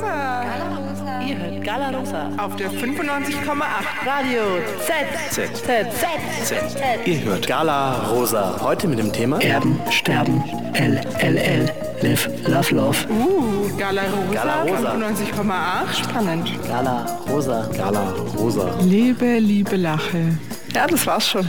Galarosa. Ihr hört Galarosa Auf der 95,8. Radio Z. Ihr hört Galarosa. Heute mit dem Thema Erben, Sterben, LLL, Live, Love, Love. Galarosa 95,8. Spannend. Galarosa. Liebe, liebe Lache. Ja, das war's schon.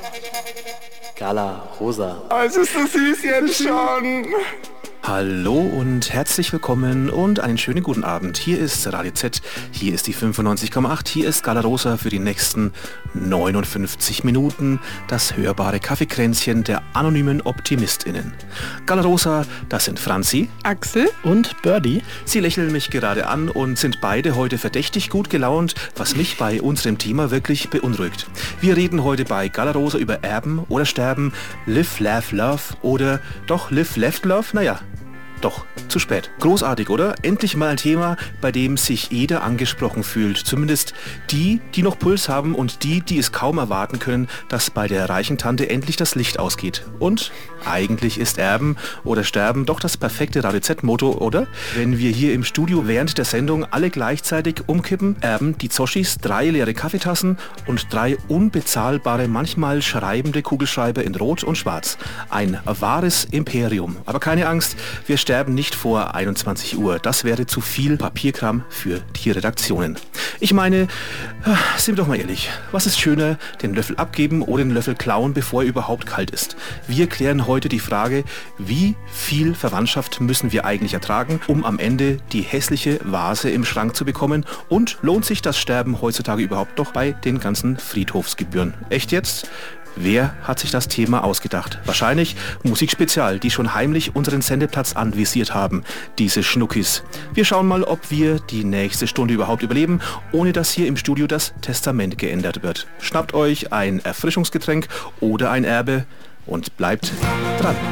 Galarosa. Oh, es ist so süß jetzt schon. Hallo und herzlich willkommen und einen schönen guten Abend. Hier ist Radio Z, hier ist die 95,8, hier ist Galarosa für die nächsten 59 Minuten, das hörbare Kaffeekränzchen der anonymen OptimistInnen. Galarosa, das sind Franzi, Axel Und Birdie. Sie lächeln mich gerade an und sind beide heute verdächtig gut gelaunt, was mich bei unserem Thema wirklich beunruhigt. Wir reden heute bei Galarosa über Erben oder Sterben, Live, Laugh, Love oder doch Live, Left, Love, naja. Doch, zu spät. Großartig, oder? Endlich mal ein Thema, bei dem sich jeder angesprochen fühlt. Zumindest die, die noch Puls haben und die, die es kaum erwarten können, dass bei der reichen Tante endlich das Licht ausgeht. Und eigentlich ist Erben oder Sterben doch das perfekte Radio Z-Motto, oder? Wenn wir hier im Studio während der Sendung alle gleichzeitig umkippen, erben die Zoschis 3 leere Kaffeetassen und 3 unbezahlbare, manchmal schreibende Kugelschreiber in Rot und Schwarz. Ein wahres Imperium. Aber keine Angst, wir sterben nicht vor 21 Uhr. Das wäre zu viel Papierkram für die Redaktionen. Ich meine, sind wir doch mal ehrlich, was ist schöner, den Löffel abgeben oder den Löffel klauen, bevor er überhaupt kalt ist? Wir klären heute die Frage, wie viel Verwandtschaft müssen wir eigentlich ertragen, um am Ende die hässliche Vase im Schrank zu bekommen, und lohnt sich das Sterben heutzutage überhaupt noch bei den ganzen Friedhofsgebühren? Echt jetzt? Wer hat sich das Thema ausgedacht? Wahrscheinlich Musikspezial, die schon heimlich unseren Sendeplatz anvisiert haben, diese Schnuckis. Wir schauen mal, ob wir die nächste Stunde überhaupt überleben, ohne dass hier im Studio das Testament geändert wird. Schnappt euch ein Erfrischungsgetränk oder ein Erbe und bleibt dran.